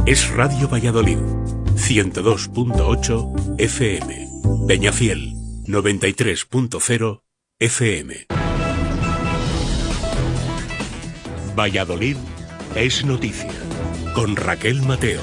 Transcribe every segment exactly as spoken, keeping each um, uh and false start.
Es Radio Valladolid, ciento dos punto ocho F M. Peñafiel, noventa y tres punto cero F M. Valladolid es noticia, con Raquel Mateo.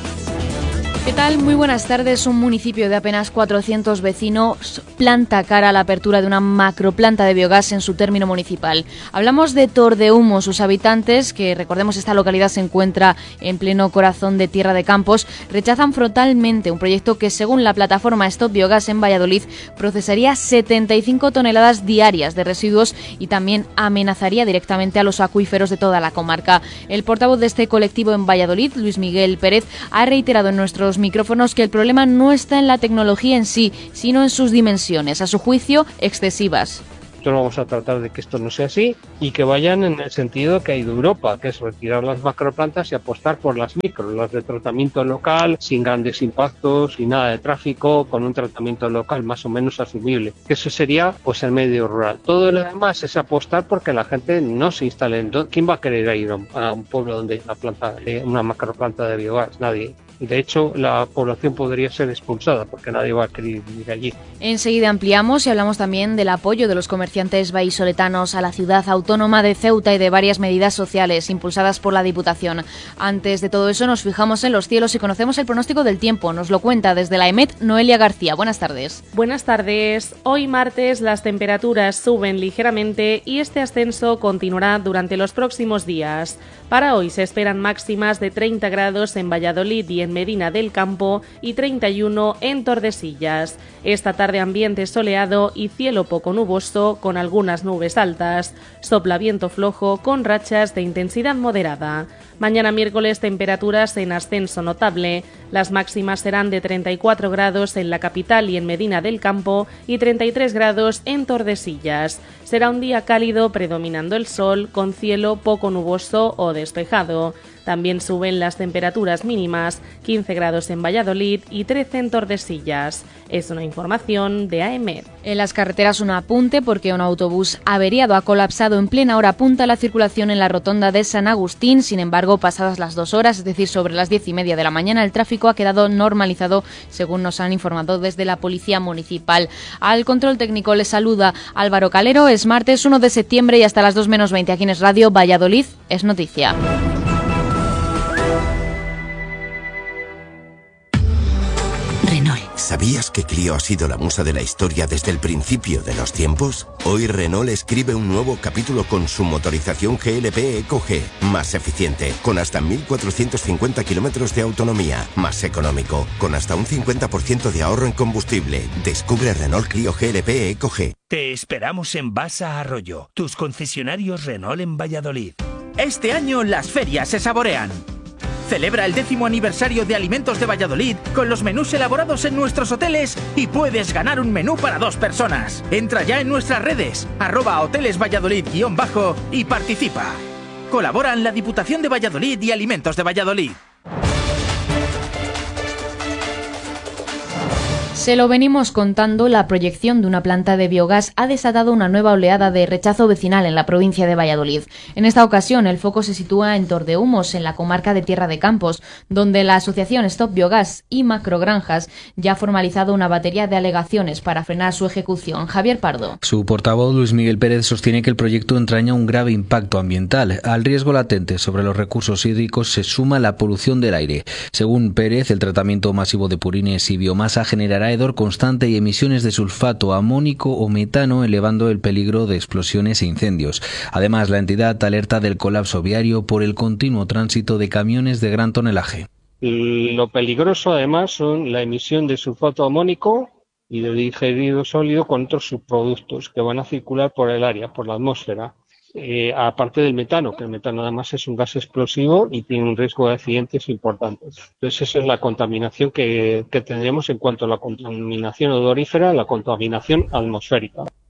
¿Qué tal? Muy buenas tardes. Un municipio de apenas cuatrocientos vecinos planta cara a la apertura de una macroplanta de biogás en su término municipal. Hablamos de Tordehumos. Sus habitantes, que recordemos esta localidad se encuentra en pleno corazón de Tierra de Campos, rechazan frontalmente un proyecto que, según la plataforma Stop Biogás en Valladolid, procesaría setenta y cinco toneladas diarias de residuos y también amenazaría directamente a los acuíferos de toda la comarca. El portavoz de este colectivo en Valladolid, Luis Miguel Pérez, ha reiterado en nuestros micrófonos que el problema no está en la tecnología en sí, sino en sus dimensiones, a su juicio, excesivas. Nosotros vamos a tratar de que esto no sea así y que vayan en el sentido que hay de Europa, que es retirar las macroplantas y apostar por las micro, las de tratamiento local, sin grandes impactos, sin nada de tráfico, con un tratamiento local más o menos asumible. Eso sería pues el medio rural. Todo lo demás es apostar porque la gente no se instale. ¿Quién va a querer ir a un pueblo donde hay una planta, una macroplanta de biogás? Nadie. De hecho, la población podría ser expulsada porque nadie va a querer ir allí. Enseguida ampliamos y hablamos también del apoyo de los comerciantes vallisoletanos a la ciudad autónoma de Ceuta y de varias medidas sociales impulsadas por la Diputación. Antes de todo eso, nos fijamos en los cielos y conocemos el pronóstico del tiempo. Nos lo cuenta desde la EMET Noelia García. Buenas tardes. Buenas tardes. Hoy martes las temperaturas suben ligeramente y este ascenso continuará durante los próximos días. Para hoy se esperan máximas de treinta grados en Valladolid y en Medina del Campo y treinta y uno en Tordesillas. Esta tarde ambiente soleado y cielo poco nuboso con algunas nubes altas. Sopla viento flojo con rachas de intensidad moderada. Mañana miércoles temperaturas en ascenso notable. Las máximas serán de treinta y cuatro grados en la capital y en Medina del Campo y treinta y tres grados en Tordesillas. Será un día cálido predominando el sol con cielo poco nuboso o despejado. También suben las temperaturas mínimas, quince grados en Valladolid y trece en Tordesillas. Es una información de A M E D. En las carreteras un apunte porque un autobús averiado ha colapsado en plena hora punta la circulación en la rotonda de San Agustín. Sin embargo, pasadas las dos horas, es decir, sobre las diez y media de la mañana, el tráfico ha quedado normalizado, según nos han informado desde la Policía Municipal. Al control técnico les saluda Álvaro Calero. Es martes uno de septiembre y hasta las dos menos veinte aquí en Es Radio Valladolid es noticia. ¿Sabías que Clio ha sido la musa de la historia desde el principio de los tiempos? Hoy Renault escribe un nuevo capítulo con su motorización G L P Eco G, más eficiente, con hasta mil cuatrocientos cincuenta kilómetros de autonomía, más económico, con hasta un cincuenta por ciento de ahorro en combustible. Descubre Renault Clio G L P Eco G. Te esperamos en Basa Arroyo, tus concesionarios Renault en Valladolid. Este año las ferias se saborean. Celebra el décimo aniversario de Alimentos de Valladolid con los menús elaborados en nuestros hoteles y puedes ganar un menú para dos personas. Entra ya en nuestras redes, arroba hoteles Valladolid guión bajo y participa. Colaboran la Diputación de Valladolid y Alimentos de Valladolid. Se lo venimos contando, la proyección de una planta de biogás ha desatado una nueva oleada de rechazo vecinal en la provincia de Valladolid. En esta ocasión, el foco se sitúa en Tordehumos, en la comarca de Tierra de Campos, donde la asociación Stop Biogás y Macrogranjas ya ha formalizado una batería de alegaciones para frenar su ejecución. Javier Pardo. Su portavoz, Luis Miguel Pérez, sostiene que el proyecto entraña un grave impacto ambiental. Al riesgo latente sobre los recursos hídricos se suma la polución del aire. Según Pérez, el tratamiento masivo de purines y biomasa generará hedor constante y emisiones de sulfato amónico o metano, elevando el peligro de explosiones e incendios. Además, la entidad alerta del colapso viario por el continuo tránsito de camiones de gran tonelaje. Lo peligroso, además, son la emisión de sulfato amónico y de digerido sólido con otros subproductos que van a circular por el área, por la atmósfera. Eh, aparte del metano, que el metano además es un gas explosivo y tiene un riesgo de accidentes importantes. Entonces esa es la contaminación que, que tendremos en cuanto a la contaminación odorífera, la contaminación atmosférica.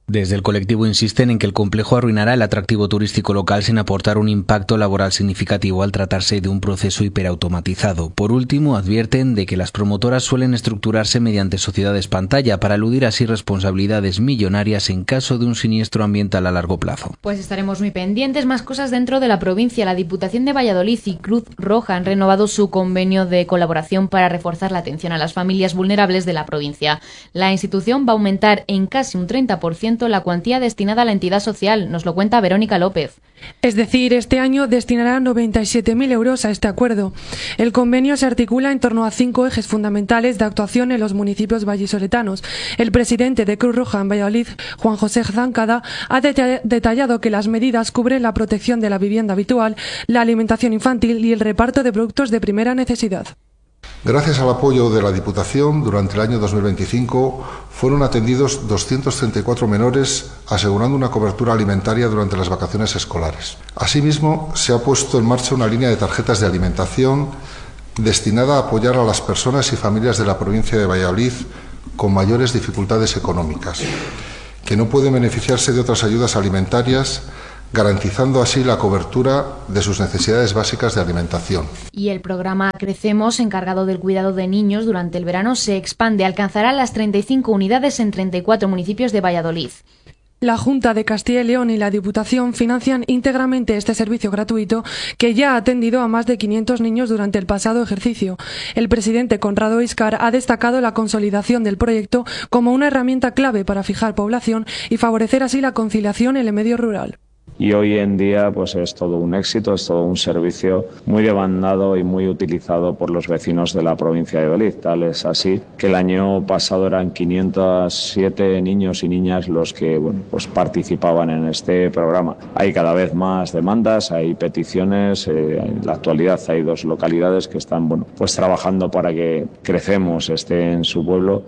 Desde el colectivo insisten en que el complejo arruinará el atractivo turístico local sin aportar un impacto laboral significativo al tratarse de un proceso hiperautomatizado. Por último, advierten de que las promotoras suelen estructurarse mediante sociedades pantalla para eludir así responsabilidades millonarias en caso de un siniestro ambiental a largo plazo. Pues estaremos muy pendientes. Más cosas dentro de la provincia. La Diputación de Valladolid y Cruz Roja han renovado su convenio de colaboración para reforzar la atención a las familias vulnerables de la provincia. La institución va a aumentar en casi un treinta por ciento la cuantía destinada a la entidad social, nos lo cuenta Verónica López. Es decir, este año destinará noventa y siete mil euros a este acuerdo. El convenio se articula en torno a cinco ejes fundamentales de actuación en los municipios vallisoletanos. El presidente de Cruz Roja en Valladolid, Juan José Zancada, ha detallado que las medidas cubren la protección de la vivienda habitual, la alimentación infantil y el reparto de productos de primera necesidad. Gracias al apoyo de la Diputación, durante el año dos mil veinticinco fueron atendidos doscientos treinta y cuatro menores, asegurando una cobertura alimentaria durante las vacaciones escolares. Asimismo, se ha puesto en marcha una línea de tarjetas de alimentación destinada a apoyar a las personas y familias de la provincia de Valladolid con mayores dificultades económicas, que no pueden beneficiarse de otras ayudas alimentarias, garantizando así la cobertura de sus necesidades básicas de alimentación. Y el programa Crecemos, encargado del cuidado de niños durante el verano, se expande, alcanzará las treinta y cinco unidades en treinta y cuatro municipios de Valladolid. La Junta de Castilla y León y la Diputación financian íntegramente este servicio gratuito que ya ha atendido a más de quinientos niños durante el pasado ejercicio. El presidente Conrado Iscar ha destacado la consolidación del proyecto como una herramienta clave para fijar población y favorecer así la conciliación en el medio rural. Y hoy en día pues es todo un éxito, es todo un servicio muy demandado y muy utilizado por los vecinos de la provincia de Valladolid. Tal es así que el año pasado eran quinientos siete niños y niñas los que bueno, pues participaban en este programa. Hay cada vez más demandas, hay peticiones. Eh, en la actualidad hay dos localidades que están bueno, pues trabajando para que Crecemos esté en su pueblo.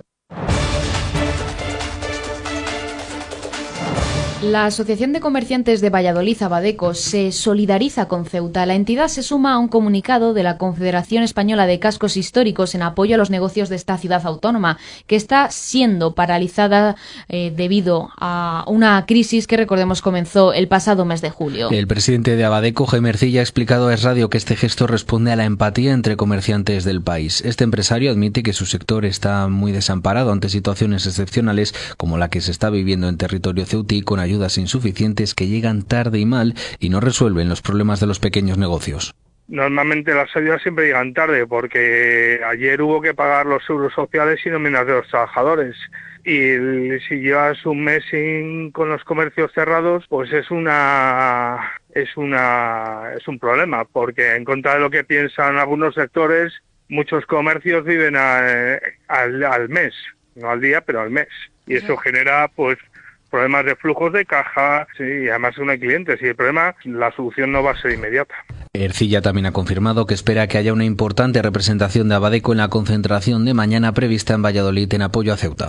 La Asociación de Comerciantes de Valladolid, Abadeco, se solidariza con Ceuta. La entidad se suma a un comunicado de la Confederación Española de Cascos Históricos en apoyo a los negocios de esta ciudad autónoma, que está siendo paralizada eh, debido a una crisis que, recordemos, comenzó el pasado mes de julio. El presidente de Abadeco, Jaime Ercilla, ha explicado a Es Radio que este gesto responde a la empatía entre comerciantes del país. Este empresario admite que su sector está muy desamparado ante situaciones excepcionales como la que se está viviendo en territorio ceutí, con ayuda ayudas insuficientes que llegan tarde y mal y no resuelven los problemas de los pequeños negocios. Normalmente las ayudas siempre llegan tarde porque ayer hubo que pagar los seguros sociales y nóminas de los trabajadores. Y si llevas un mes sin, con los comercios cerrados, pues es una es una es un problema, porque en contra de lo que piensan algunos sectores, muchos comercios viven a, al, al mes, no al día, pero al mes. Y eso genera pues problemas de flujos de caja, sí, y además no hay clientes, y el problema, la solución no va a ser inmediata. Ercilla también ha confirmado que espera que haya una importante representación de Abadeco en la concentración de mañana prevista en Valladolid en apoyo a Ceuta.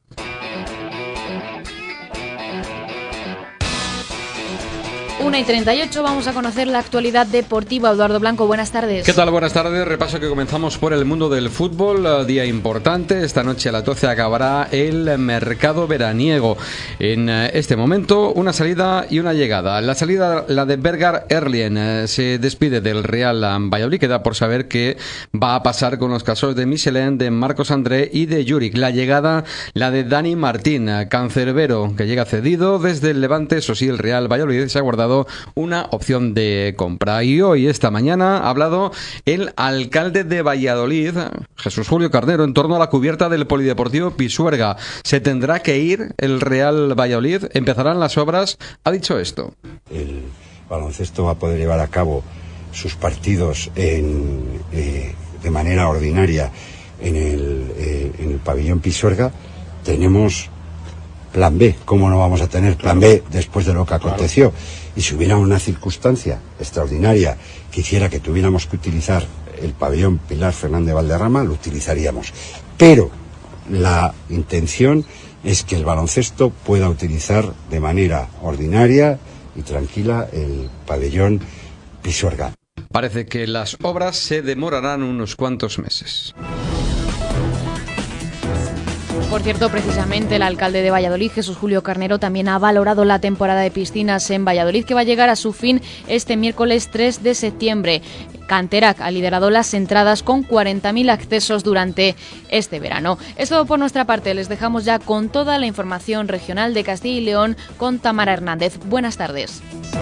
una y treinta y ocho, vamos a conocer la actualidad deportiva. Eduardo Blanco, buenas tardes. ¿Qué tal? Buenas tardes. Repaso que comenzamos por el mundo del fútbol. Día importante. Esta noche a las doce acabará el mercado veraniego. En este momento, una salida y una llegada. La salida, la de Bergar Erlien, se despide del Real Valladolid. Queda por saber qué va a pasar con los casos de Michelin, de Marcos André y de Juric. La llegada, la de Dani Martín, cancerbero, que llega cedido desde el Levante. Eso sí, el Real Valladolid se ha guardado una opción de compra. Y hoy, esta mañana, ha hablado el alcalde de Valladolid, Jesús Julio Carnero, en torno a la cubierta del Polideportivo Pisuerga. Se tendrá que ir el Real Valladolid, empezarán las obras. Ha dicho esto: el baloncesto va a poder llevar a cabo sus partidos en, eh, de manera ordinaria en el, eh, en el pabellón Pisuerga. Tenemos plan B. ¿Cómo no vamos a tener plan B después de lo que aconteció? Y si hubiera una circunstancia extraordinaria que hiciera que tuviéramos que utilizar el pabellón Pilar Fernández Valderrama, lo utilizaríamos. Pero la intención es que el baloncesto pueda utilizar de manera ordinaria y tranquila el pabellón Pisuerga. Parece que las obras se demorarán unos cuantos meses. Por cierto, precisamente el alcalde de Valladolid, Jesús Julio Carnero, también ha valorado la temporada de piscinas en Valladolid, que va a llegar a su fin este miércoles tres de septiembre. Canterac ha liderado las entradas con cuarenta mil accesos durante este verano. Es todo por nuestra parte. Les dejamos ya con toda la información regional de Castilla y León con Tamara Hernández. Buenas tardes.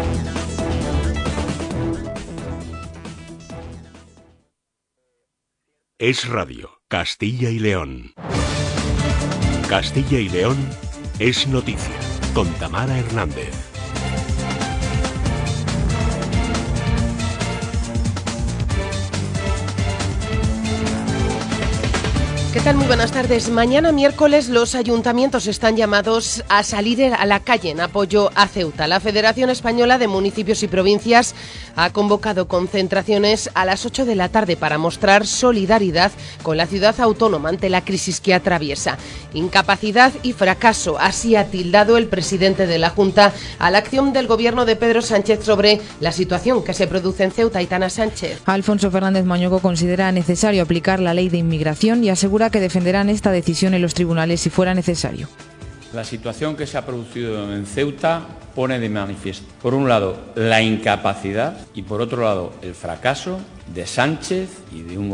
Es Radio Castilla y León. Castilla y León es noticia con Tamara Hernández. ¿Qué tal? Muy buenas tardes. Mañana miércoles los ayuntamientos están llamados a salir a la calle en apoyo a Ceuta. La Federación Española de Municipios y Provincias ha convocado concentraciones a las ocho de la tarde para mostrar solidaridad con la ciudad autónoma ante la crisis que atraviesa. Incapacidad y fracaso, así ha tildado el presidente de la Junta a la acción del gobierno de Pedro Sánchez sobre la situación que se produce en Ceuta. Aitana Sánchez. Alfonso Fernández Mañueco considera necesario aplicar la ley de inmigración y asegura que defenderán esta decisión en los tribunales si fuera necesario. La situación que se ha producido en Ceuta pone de manifiesto, por un lado, la incapacidad y por otro lado, el fracaso de Sánchez y de un